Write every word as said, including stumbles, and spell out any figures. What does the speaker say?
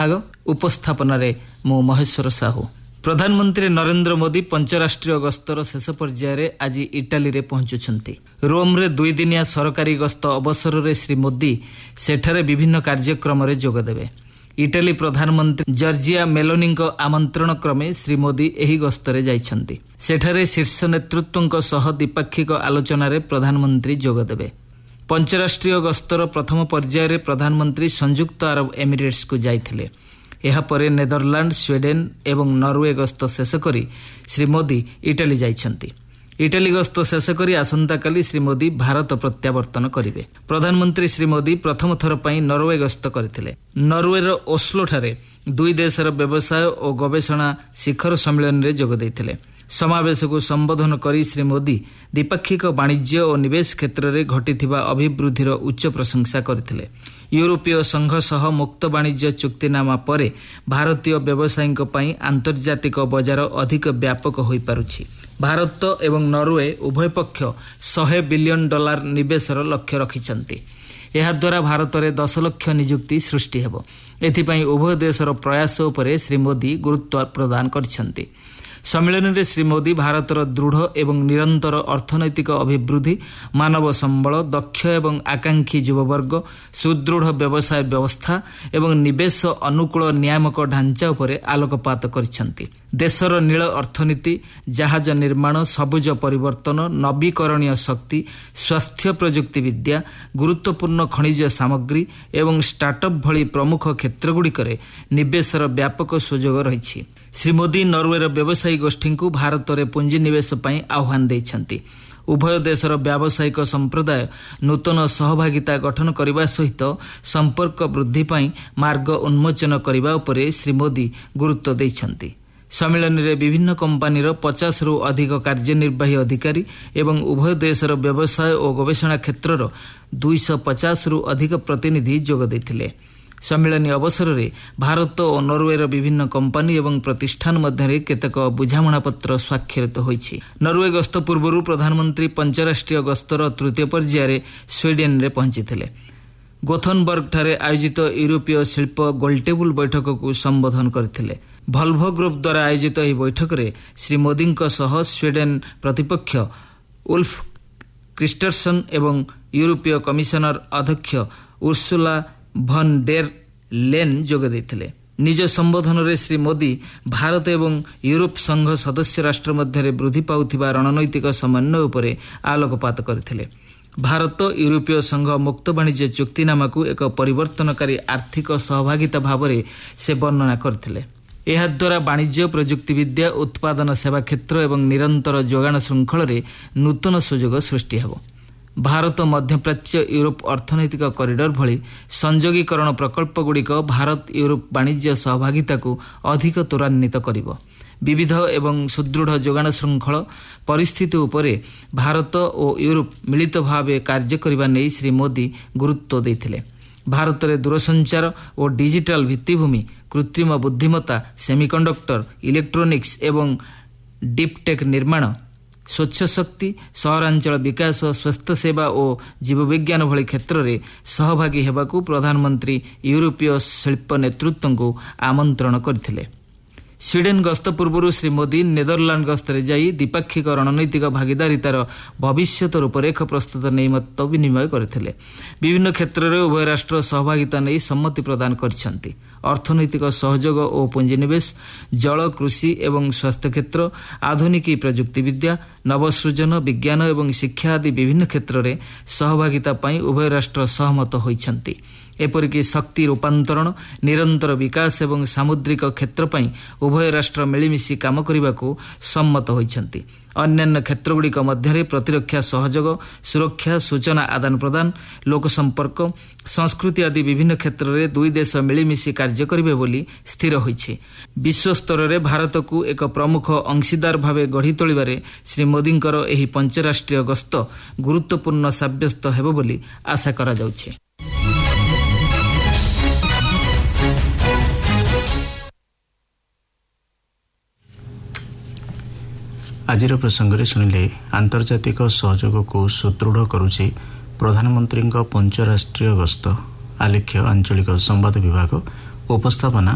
ବିଭାଗ ଉପସ୍ଥାପନାରେ ମୁଁ ମହେଶ୍ୱର ସାହୁ। ପ୍ରଧାନମନ୍ତ୍ରୀ ନରେନ୍ଦ୍ର ମୋଦି ପଞ୍ଚରାଷ୍ଟ୍ରୀୟ ଗସ୍ତର ଶେଷ ପର୍ଯ୍ୟାୟରେ ଆଜି ଇଟାଲୀରେ ପହଞ୍ଚୁଛନ୍ତି। ରୋମ୍ରେ ଦୁଇଦିନିଆ ସରକାରୀ ଗସ୍ତ ଅବସରରେ ଶ୍ରୀ ମୋଦି ସେଠାରେ ବିଭିନ୍ନ କାର୍ଯ୍ୟକ୍ରମରେ ଯୋଗଦେବେ। ଇଟାଲୀ ପ୍ରଧାନମନ୍ତ୍ରୀ ଜର୍ଜିଆ ମେଲୋନିଙ୍କ ଆମନ୍ତ୍ରଣ କ୍ରମେ ଶ୍ରୀ ମୋଦି ଏହି ଗସ୍ତରେ ଯାଇଛନ୍ତି। ସେଠାରେ ଶୀର୍ଷ ନେତୃତ୍ୱଙ୍କ ସହ ଦ୍ୱିପାକ୍ଷିକ ଆଲୋଚନାରେ ପ୍ରଧାନମନ୍ତ୍ରୀ ଯୋଗଦେବେ। ପଞ୍ଚରାଷ୍ଟ୍ରୀୟ ଗସ୍ତର ପ୍ରଥମ ପର୍ଯ୍ୟାୟରେ ପ୍ରଧାନମନ୍ତ୍ରୀ ସଂଯୁକ୍ତ ଆରବ ଏମିରେଟ୍ସକୁ ଯାଇଥିଲେ। ଏହାପରେ ନେଦରଲ୍ୟାଣ୍ଡ, ସ୍ୱିଡେନ୍ ଏବଂ ନରୱେ ଗସ୍ତ ଶେଷ କରି ଶ୍ରୀ ମୋଦି ଇଟାଲୀ ଯାଇଛନ୍ତି। ଇଟାଲୀ ଗସ୍ତ ଶେଷ କରି ଆସନ୍ତାକାଲି ଶ୍ରୀ ମୋଦି ଭାରତ ପ୍ରତ୍ୟାବର୍ତ୍ତନ କରିବେ। ପ୍ରଧାନମନ୍ତ୍ରୀ ଶ୍ରୀ ମୋଦି ପ୍ରଥମ ଥର ପାଇଁ ନରୱେ ଗସ୍ତ କରିଥିଲେ। ନରୱେର ଓସ୍ଲୋଠାରେ ଦୁଇ ଦେଶର ବ୍ୟବସାୟ ଓ ଗବେଷଣା ଶିଖର ସମ୍ମିଳନୀରେ ଯୋଗ ଦେଇଥିଲେ। ସମାବେଶକୁ ସମ୍ବୋଧନ କରି ଶ୍ରୀ ମୋଦି ଦ୍ୱିପାକ୍ଷିକ ବାଣିଜ୍ୟ ଓ ନିବେଶ କ୍ଷେତ୍ରରେ ଘଟିଥିବା ଅଭିବୃଦ୍ଧିର ଉଚ୍ଚ ପ୍ରଶଂସା କରିଥିଲେ। ୟୁରୋପୀୟ ସଂଘ ସହ ମୁକ୍ତ ବାଣିଜ୍ୟ ଚୁକ୍ତିନାମା ପରେ ଭାରତୀୟ ବ୍ୟବସାୟୀଙ୍କ ପାଇଁ ଆନ୍ତର୍ଜାତିକ ବଜାର ଅଧିକ ବ୍ୟାପକ ହୋଇପାରୁଛି। ଭାରତ ଏବଂ ନରୱେ ଉଭୟ ପକ୍ଷ ଶହେ ବିଲିୟନ ଡଲାର ନିବେଶର ଲକ୍ଷ୍ୟ ରଖିଛନ୍ତି। ଏହାଦ୍ୱାରା ଭାରତରେ ଦଶ ଲକ୍ଷ ନିଯୁକ୍ତି ସୃଷ୍ଟି ହେବ। ଏଥିପାଇଁ ଉଭୟ ଦେଶର ପ୍ରୟାସ ଉପରେ ଶ୍ରୀ ମୋଦି ଗୁରୁତ୍ୱ ପ୍ରଦାନ କରିଛନ୍ତି। ସମ୍ମିଳନୀରେ ଶ୍ରୀ ମୋଦି ଭାରତର ଦୃଢ଼ ଏବଂ ନିରନ୍ତର ଅର୍ଥନୈତିକ ଅଭିବୃଦ୍ଧି, ମାନବ ସମ୍ବଳ, ଦକ୍ଷ ଏବଂ ଆକାଂକ୍ଷୀ ଯୁବବର୍ଗ, ସୁଦୃଢ଼ ବ୍ୟବସାୟ ବ୍ୟବସ୍ଥା ଏବଂ ନିବେଶ ଅନୁକୂଳ ନିୟାମକ ଢାଞ୍ଚା ଉପରେ ଆଲୋକପାତ କରିଛନ୍ତି। ଦେଶର ନୀଳ ଅର୍ଥନୀତି, ଜାହାଜ ନିର୍ମାଣ, ସବୁଜ ପରିବର୍ତ୍ତନ, ନବୀକରଣୀୟ ଶକ୍ତି, ସ୍ୱାସ୍ଥ୍ୟ ପ୍ରଯୁକ୍ତି ବିଦ୍ୟା, ଗୁରୁତ୍ୱପୂର୍ଣ୍ଣ ଖଣିଜ ସାମଗ୍ରୀ ଏବଂ ଷ୍ଟାର୍ଟଅପ୍ ଭଳି ପ୍ରମୁଖ କ୍ଷେତ୍ରଗୁଡ଼ିକରେ ନିବେଶର ବ୍ୟାପକ ସୁଯୋଗ ରହିଛି। ଶ୍ରୀ ମୋଦି ନରୱେର ବ୍ୟବସାୟୀ ଗୋଷ୍ଠୀଙ୍କୁ ଭାରତରେ ପୁଞ୍ଜିନିବେଶ ପାଇଁ ଆହ୍ୱାନ ଦେଇଛନ୍ତି। ଉଭୟ ଦେଶର ବ୍ୟାବସାୟିକ ସମ୍ପ୍ରଦାୟ ନୂତନ ସହଭାଗିତା ଗଠନ କରିବା ସହିତ ସମ୍ପର୍କ ବୃଦ୍ଧି ପାଇଁ ମାର୍ଗ ଉନ୍ମୋଚନ କରିବା ଉପରେ ଶ୍ରୀ ମୋଦି ଗୁରୁତ୍ୱ ଦେଇଛନ୍ତି। ସମ୍ମିଳନୀରେ ବିଭିନ୍ନ କମ୍ପାନୀର ପଚାଶରୁ ଅଧିକ କାର୍ଯ୍ୟନିର୍ବାହୀ ଅଧିକାରୀ ଏବଂ ଉଭୟ ଦେଶର ବ୍ୟବସାୟ ଓ ଗବେଷଣା କ୍ଷେତ୍ରର ଦୁଇଶହ ପଚାଶରୁ ଅଧିକ ପ୍ରତିନିଧି ଯୋଗ ଦେଇଥିଲେ। ସମ୍ମିଳନୀ ଅବସରରେ ଭାରତ ଓ ନରୱେର ବିଭିନ୍ନ କମ୍ପାନୀ ଏବଂ ପ୍ରତିଷ୍ଠାନ ମଧ୍ୟରେ କେତେକ ବୁଝାମଣାପତ୍ର ସ୍ୱାକ୍ଷରିତ ହୋଇଛି। ନରୱେ ଗସ୍ତ ପୂର୍ବରୁ ପ୍ରଧାନମନ୍ତ୍ରୀ ପଞ୍ଚରାଷ୍ଟ୍ରୀୟ ଗସ୍ତର ତୃତୀୟ ପର୍ଯ୍ୟାୟରେ ସ୍ୱିଡେନ୍ରେ ପହଞ୍ଚିଥିଲେ। ଗୋଥନବର୍ଗଠାରେ ଆୟୋଜିତ ୟୁରୋପୀୟ ଶିଳ୍ପ ଗୋଲଟେବୁଲ ବୈଠକକୁ ସମ୍ବୋଧନ କରିଥିଲେ। ଭଲଭୋ ଗ୍ରୁପ୍ ଦ୍ୱାରା ଆୟୋଜିତ ଏହି ବୈଠକରେ ଶ୍ରୀ ମୋଦିଙ୍କ ସହ ସ୍ୱିଡେନ୍ ପ୍ରତିପକ୍ଷ ଉଲ୍ଫ କ୍ରିଷ୍ଟର୍ସନ୍ ଏବଂ ୟୁରୋପୀୟ କମିଶନର ଅଧ୍ୟକ୍ଷ ଉର୍ସୁଲା ଭନ୍ ଡେର୍ ଲେନ୍ ଯୋଗ ଦେଇଥିଲେ। ନିଜ ସମ୍ବୋଧନରେ ଶ୍ରୀ ମୋଦି ଭାରତ ଏବଂ ୟୁରୋପ ସଂଘ ସଦସ୍ୟ ରାଷ୍ଟ୍ର ମଧ୍ୟରେ ବୃଦ୍ଧି ପାଉଥିବା ରଣନୈତିକ ସମନ୍ୱୟ ଉପରେ ଆଲୋକପାତ କରିଥିଲେ। ଭାରତ ୟୁରୋପୀୟ ସଂଘ ମୁକ୍ତ ବାଣିଜ୍ୟ ଚୁକ୍ତିନାମାକୁ ଏକ ପରିବର୍ତ୍ତନକାରୀ ଆର୍ଥିକ ସହଭାଗିତା ଭାବରେ ସେ ବର୍ଣ୍ଣନା କରିଥିଲେ। ଏହାଦ୍ୱାରା ବାଣିଜ୍ୟ, ପ୍ରଯୁକ୍ତିବିଦ୍ୟା, ଉତ୍ପାଦନ ସେବା କ୍ଷେତ୍ର ଏବଂ ନିରନ୍ତର ଯୋଗାଣ ଶୃଙ୍ଖଳରେ ନୂତନ ସୁଯୋଗ ସୃଷ୍ଟି ହେବ। ଭାରତ ମଧ୍ୟପ୍ରାଚ୍ୟ ୟୁରୋପ ଅର୍ଥନୈତିକ କରିଡର ଭଳି ସଂଯୋଗୀକରଣ ପ୍ରକଳ୍ପଗୁଡ଼ିକ ଭାରତ ୟୁରୋପ ବାଣିଜ୍ୟ ସହଭାଗିତାକୁ ଅଧିକ ତ୍ୱରାନ୍ୱିତ କରିବ। ବିବିଧ ଏବଂ ସୁଦୃଢ଼ ଯୋଗାଣ ଶୃଙ୍ଖଳ ପରିସ୍ଥିତି ଉପରେ ଭାରତ ଓ ୟୁରୋପ ମିଳିତ ଭାବେ କାର୍ଯ୍ୟ କରିବା ନେଇ ଶ୍ରୀ ମୋଦି ଗୁରୁତ୍ୱ ଦେଇଥିଲେ। ଭାରତରେ ଦୂରସଞ୍ଚାର ଓ ଡିଜିଟାଲ ଭିତ୍ତିଭୂମି, କୃତ୍ରିମ ବୁଦ୍ଧିମତ୍ତା, ସେମିକଣ୍ଡକ୍ଟର, ଇଲେକ୍ଟ୍ରୋନିକ୍ସ ଏବଂ ଡିପ୍ଟେକ୍ ନିର୍ମାଣ, ସ୍ୱଚ୍ଛ ଶକ୍ତି, ସହରାଞ୍ଚଳ ବିକାଶ, ସ୍ୱାସ୍ଥ୍ୟସେବା ଓ ଜୀବବିଜ୍ଞାନ ଭଳି କ୍ଷେତ୍ରରେ ସହଭାଗୀ ହେବାକୁ ପ୍ରଧାନମନ୍ତ୍ରୀ ୟୁରୋପୀୟ ଶିଳ୍ପ ନେତୃତ୍ୱଙ୍କୁ ଆମନ୍ତ୍ରଣ କରିଥିଲେ। ସ୍ୱିଡେନ୍ ଗସ୍ତ ପୂର୍ବରୁ ଶ୍ରୀ ମୋଦି ନେଦରଲ୍ୟାଣ୍ଡ ଗସ୍ତରେ ଯାଇ ଦ୍ୱିପାକ୍ଷିକ ରଣନୈତିକ ଭାଗିଦାରିତାର ଭବିଷ୍ୟତ ରୂପରେଖ ପ୍ରସ୍ତୁତ ନେଇ ମତ ବିନିମୟ କରିଥିଲେ। ବିଭିନ୍ନ କ୍ଷେତ୍ରରେ ଉଭୟ ରାଷ୍ଟ୍ର ସହଭାଗିତା ନେଇ ସମ୍ମତି ପ୍ରଦାନ କରିଛନ୍ତି। ଅର୍ଥନୈତିକ ସହଯୋଗ ଓ ପୁଞ୍ଜିନିବେଶ, ଜଳ, କୃଷି ଏବଂ ସ୍ୱାସ୍ଥ୍ୟ କ୍ଷେତ୍ର, ଆଧୁନିକ ପ୍ରଯୁକ୍ତିବିଦ୍ୟା, ନବସୃଜନ, ବିଜ୍ଞାନ ଏବଂ ଶିକ୍ଷା ଆଦି ବିଭିନ୍ନ କ୍ଷେତ୍ରରେ ସହଭାଗିତା ପାଇଁ ଉଭୟ ରାଷ୍ଟ୍ର ସହମତ ହୋଇଛନ୍ତି। ଏପରିକି ଶକ୍ତି ରୂପାନ୍ତରଣ, ନିରନ୍ତର ବିକାଶ ଏବଂ ସାମୁଦ୍ରିକ କ୍ଷେତ୍ର ପାଇଁ ଉଭୟ ରାଷ୍ଟ୍ର ମିଳିମିଶି କାମ କରିବାକୁ ସମ୍ମତ ହୋଇଛନ୍ତି। ଅନ୍ୟାନ୍ୟ କ୍ଷେତ୍ରଗୁଡ଼ିକ ମଧ୍ୟରେ ପ୍ରତିରକ୍ଷା ସହଯୋଗ, ସୁରକ୍ଷା, ସୂଚନା ଆଦାନ ପ୍ରଦାନ, ଲୋକସମ୍ପର୍କ, ସଂସ୍କୃତି ଆଦି ବିଭିନ୍ନ କ୍ଷେତ୍ରରେ ଦୁଇ ଦେଶ ମିଳିମିଶି କାର୍ଯ୍ୟ କରିବେ ବୋଲି ସ୍ଥିର ହୋଇଛି। ବିଶ୍ୱସ୍ତରରେ ଭାରତକୁ ଏକ ପ୍ରମୁଖ ଅଂଶୀଦାର ଭାବେ ଗଢ଼ି ତୋଳିବାରେ ଶ୍ରୀ ମୋଦିଙ୍କର ଏହି ପଞ୍ଚରାଷ୍ଟ୍ରୀୟ ଗସ୍ତ ଗୁରୁତ୍ୱପୂର୍ଣ୍ଣ ସାବ୍ୟସ୍ତ ହେବ ବୋଲି ଆଶା କରାଯାଉଛି। ଆଜିର ପ୍ରସଙ୍ଗରେ ଶୁଣିଲେ ଆନ୍ତର୍ଜାତିକ ସହଯୋଗକୁ ସୁଦୃଢ଼ କରୁଛି ପ୍ରଧାନମନ୍ତ୍ରୀଙ୍କ ପଞ୍ଚରାଷ୍ଟ୍ରୀୟ ଗସ୍ତ। ଆଲେଖ୍ୟ ଆଞ୍ଚଳିକ ସମ୍ବାଦ ବିଭାଗ ଉପସ୍ଥାପନା